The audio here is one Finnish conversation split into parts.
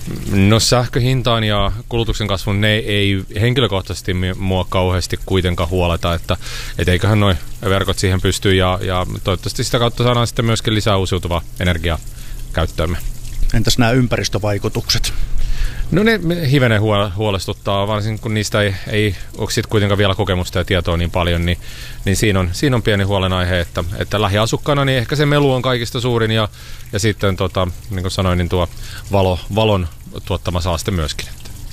No sähköhintaan ja kulutuksen kasvun ne ei henkilökohtaisesti mua kauheasti kuitenkaan huoleta, että eiköhän noi verkot siihen pystyy ja toivottavasti sitä kautta saadaan sitten myöskin lisää uusiutuvaa energiaa käyttöömme. Entäs nämä ympäristövaikutukset? No ne hivenen huolestuttaa, varsinkin kun niistä ei ole sit kuitenkaan vielä kokemusta ja tietoa niin paljon, niin siinä on pieni huolenaihe, että lähiasukkaana niin ehkä se melu on kaikista suurin ja sitten niin kuin sanoin, niin tuo valon tuottama saaste myöskin.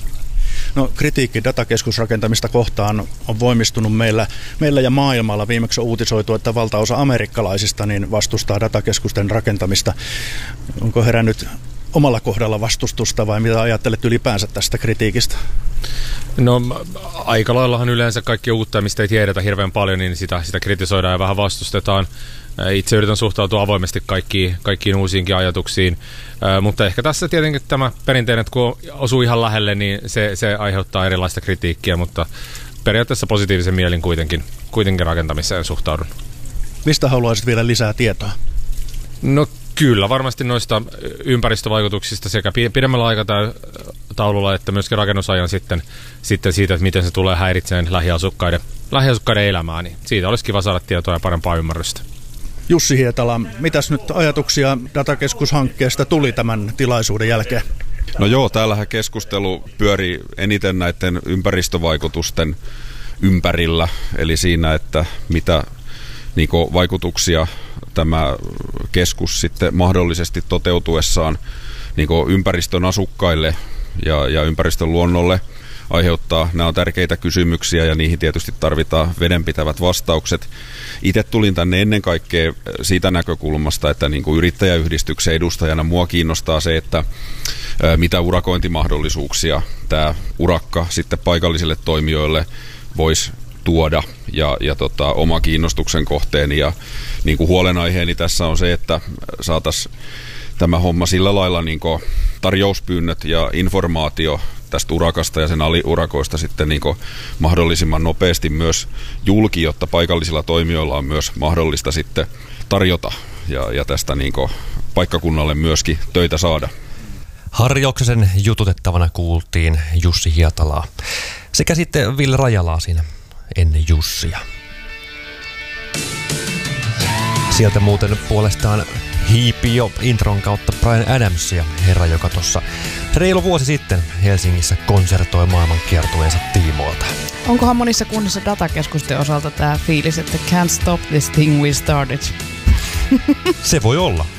No, kritiikki datakeskusrakentamista kohtaan on voimistunut meillä ja maailmalla. Viimeksi on uutisoitu, että valtaosa amerikkalaisista niin vastustaa datakeskusten rakentamista. Onko herännyt omalla kohdalla vastustusta vai mitä ajattelet ylipäänsä tästä kritiikistä? No aika laillahan yleensä kaikki uutta, mistä ei tiedetä hirveän paljon, niin sitä kritisoidaan ja vähän vastustetaan. Itse yritän suhtautua avoimesti kaikkiin uusiinkin ajatuksiin, mutta ehkä tässä tietenkin tämä perinteinen, että kun osuu ihan lähelle, niin se aiheuttaa erilaista kritiikkiä, mutta periaatteessa positiivisen mielin kuitenkin rakentamiseen suhtaudun. Mistä haluaisit vielä lisää tietoa? No kyllä, varmasti noista ympäristövaikutuksista sekä pidemmällä aikataululla että myöskin rakennusajan sitten siitä, että miten se tulee häiritsemään lähiasukkaiden elämää, niin siitä olisi kiva saada tietoa ja parempaa ymmärrystä. Jussi Hietala, mitäs nyt ajatuksia datakeskushankkeesta tuli tämän tilaisuuden jälkeen? No joo, täällähän keskustelu pyöri eniten näiden ympäristövaikutusten ympärillä, eli siinä, että mitä vaikutuksia tämä keskus sitten mahdollisesti toteutuessaan ympäristön asukkaille ja ympäristön luonnolle aiheuttaa. Nämä on tärkeitä kysymyksiä ja niihin tietysti tarvitaan vedenpitävät vastaukset. Itse tulin tänne ennen kaikkea siitä näkökulmasta, että yrittäjäyhdistyksen edustajana mua kiinnostaa se, että mitä urakointimahdollisuuksia tämä urakka sitten paikallisille toimijoille voisi tuoda ja oma kiinnostuksen kohteeni ja huolenaiheeni tässä on se, että saataisiin tämä homma sillä lailla tarjouspyynnöt ja informaatio tästä urakasta ja sen aliurakoista sitten mahdollisimman nopeasti myös julki, jotta paikallisilla toimijoilla on myös mahdollista sitten tarjota ja tästä paikkakunnalle myöskin töitä saada. Harri Oksasen jututettavana kuultiin Jussi Hietalaa sekä sitten Ville Rajalaa siinä ennen Jussia. Sieltä muuten puolestaan hiipi jo intron kautta Bryan Adamsia, herra, joka tuossa reilu vuosi sitten Helsingissä konsertoi maailmankiertueensa tiimoilta. Onkohan monissa kunnissa datakeskusten osalta tämä fiilis, että can't stop this thing we started? Se voi olla.